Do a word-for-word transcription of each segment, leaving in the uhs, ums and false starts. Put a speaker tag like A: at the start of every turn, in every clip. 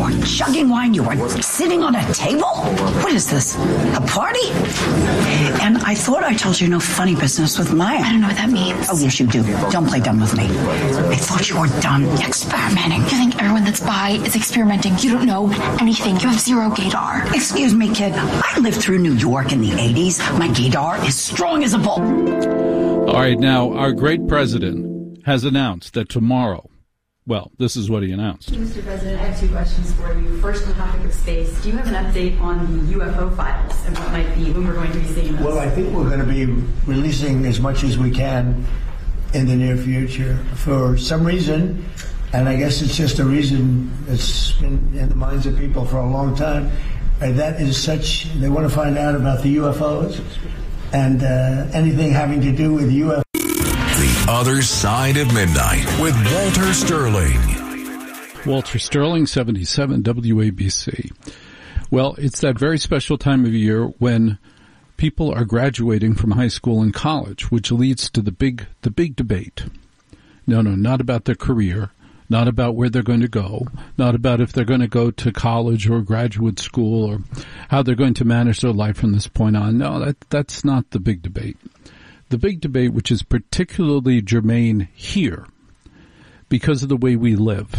A: weren't chugging wine. You weren't sitting on a table. What is this? A party? And I thought I told you no funny business with Maya.
B: I don't know what that means.
A: Oh, yes, you do. Don't play dumb with me. I thought you were done experimenting.
B: You think everyone that's bi is experimenting. You don't know anything. You have zero gaydar.
A: Excuse me, kid. I lived through New York in the eighties. My gaydar is strong as a bull.
C: All right, now, our great president has announced that tomorrow, well, this is what he announced.
D: Mister President, I have two questions for you. First, on the topic of space, do you have an update on the U F O files and what might be, when we're going to be seeing those?
E: Well, I think we're going to be releasing as much as we can in the near future. For some reason, and I guess it's just a reason that's been in the minds of people for a long time, and that is such, they want to find out about the U F Os and uh, anything having to do with U F Os.
F: The Other Side of Midnight with Walter Sterling.
C: Walter Sterling, seventy-seven W A B C. Well, it's that very special time of year when people are graduating from high school and college, which leads to the big, the big debate. No, no, not about their career, not about where they're going to go, not about if they're going to go to college or graduate school or how they're going to manage their life from this point on. No, that, that's not the big debate. The big debate, which is particularly germane here because of the way we live.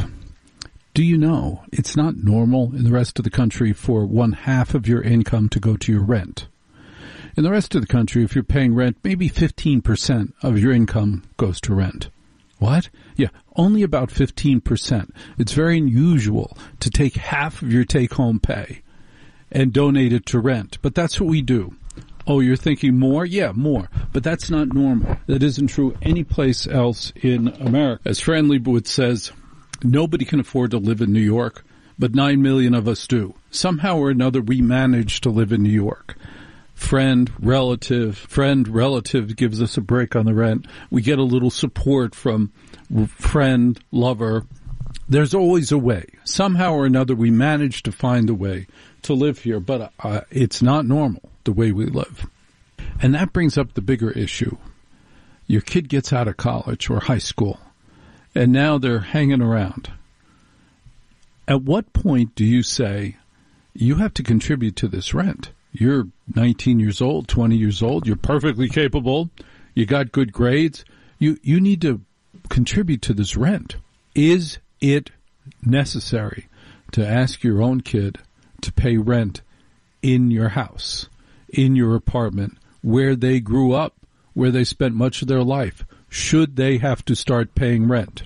C: Do you know it's not normal in the rest of the country for one half of your income to go to your rent? In the rest of the country, if you're paying rent, maybe fifteen percent of your income goes to rent. What? Yeah, only about fifteen percent. It's very unusual to take half of your take-home pay and donate it to rent, but that's what we do. Oh, you're thinking more? Yeah, more. But that's not normal. That isn't true any place else in America. As Fran Lebowitz says, nobody can afford to live in New York, but nine million of us do. Somehow or another, we manage to live in New York. Friend, relative, friend, relative gives us a break on the rent. We get a little support from friend, lover. There's always a way. Somehow or another, we manage to find a way to live here, but uh, it's not normal the way we live. And that brings up the bigger issue. Your kid gets out of college or high school, and now they're hanging around. At what point do you say, you have to contribute to this rent? You're nineteen years old, twenty years old, you're perfectly capable, you got good grades, you, you need to contribute to this rent. Is it necessary to ask your own kid to pay rent in your house, in your apartment, where they grew up, where they spent much of their life? Should they have to start paying rent?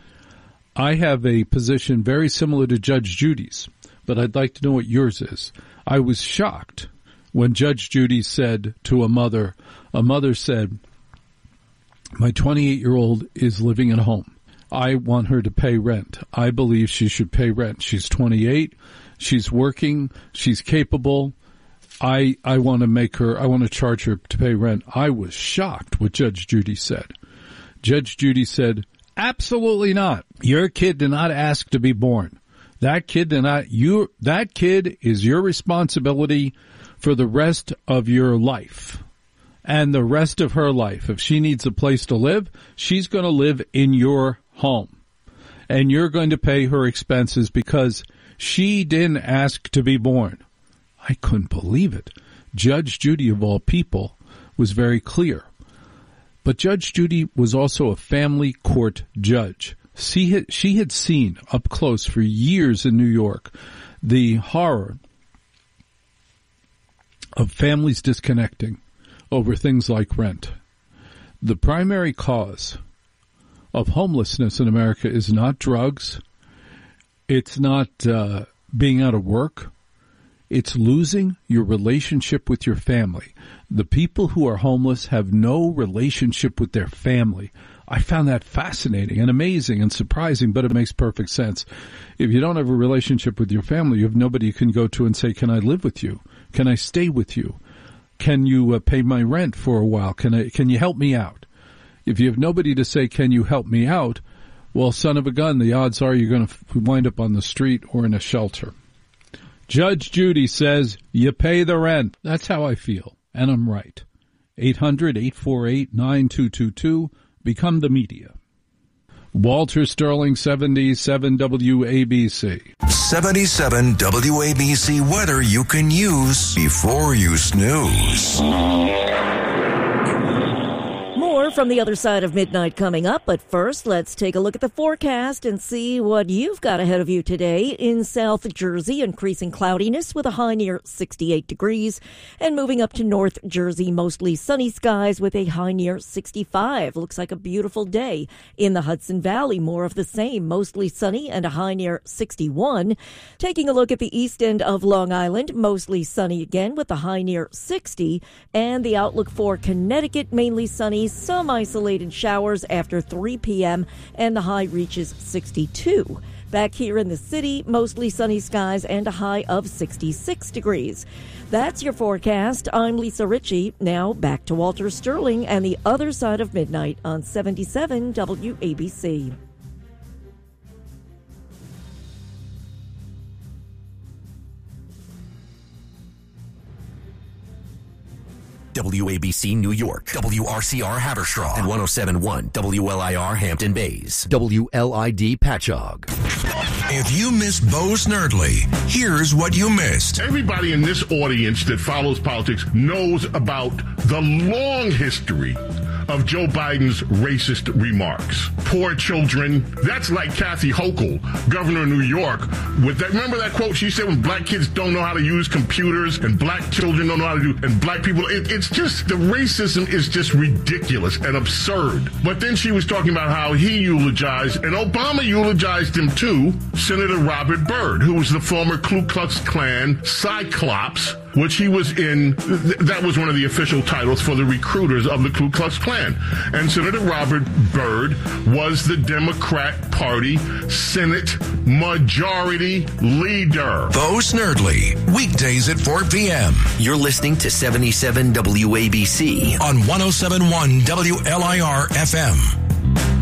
C: I have a position very similar to Judge Judy's, but I'd like to know what yours is. I was shocked when Judge Judy said to a mother, a mother said, my twenty-eight-year-old is living at home. I want her to pay rent. I believe she should pay rent. She's twenty-eight. She's working. She's capable. I I want to make her, I want to charge her to pay rent. I was shocked what Judge Judy said. Judge Judy said, absolutely not. Your kid did not ask to be born. That kid did not, you, that kid is your responsibility for the rest of your life and the rest of her life. If she needs a place to live, she's going to live in your home and you're going to pay her expenses because she didn't ask to be born. I couldn't believe it. Judge Judy, of all people, was very clear. But Judge Judy was also a family court judge. She had, she had seen up close for years in New York the horror of families disconnecting over things like rent. The primary cause of homelessness in America is not drugs. It's not uh, being out of work. It's losing your relationship with your family. The people who are homeless have no relationship with their family. I found that fascinating and amazing and surprising, but it makes perfect sense. If you don't have a relationship with your family, you have nobody you can go to and say, can I live with you? Can I stay with you? Can you uh, pay my rent for a while? Can I, can you help me out? If you have nobody to say, can you help me out? Well, son of a gun, the odds are you're going to wind up on the street or in a shelter. Judge Judy says, you pay the rent. That's how I feel. And I'm right. eight hundred, eight four eight, nine two two two. Become the media. Walter Sterling, seventy-seven W A B C.
F: seventy-seven W A B C weather you can use before you snooze.
G: More from the other side of midnight coming up, but first let's take a look at the forecast and see what you've got ahead of you today. In South Jersey, increasing cloudiness with a high near sixty-eight degrees, and moving up to North Jersey, mostly sunny skies with a high near sixty-five. Looks like a beautiful day. In the Hudson Valley, more of the same, mostly sunny and a high near sixty-one. Taking a look at the east end of Long Island, mostly sunny again with a high near sixty, and the outlook for Connecticut, mainly sunny, some isolated showers after three p.m., and the high reaches sixty-two. Back here in the city, mostly sunny skies and a high of sixty-six degrees. That's your forecast. I'm Lisa Ritchie. Now back to Walter Sterling and the other side of midnight on seventy-seven W A B C.
H: W A B C New York, W R C R Haverstraw, and one oh seven point one W L I R Hampton Bays, W L I D Patchogue.
F: If you missed Bo Snerdley, here's what you missed.
I: Everybody in this audience that follows politics knows about the long history of Joe Biden's racist remarks. Poor children. That's like Kathy Hochul, governor of New York, with that. Remember that quote she said, when black kids don't know how to use computers and black children don't know how to do, and black people, it, it's just, the racism is just ridiculous and absurd. But then she was talking about how he eulogized, and Obama eulogized him too, Senator Robert Byrd, who was the former Ku Klux Klan Cyclops, which he was in. Th- that was one of the official titles for the recruiters of the Ku Klux Klan. And Senator Robert Byrd was the Democrat Party Senate Majority Leader.
F: Bo Snerdley, weekdays at four p.m.
H: You're listening to seventy-seven W A B C
F: on one oh seven point one W L I R F M.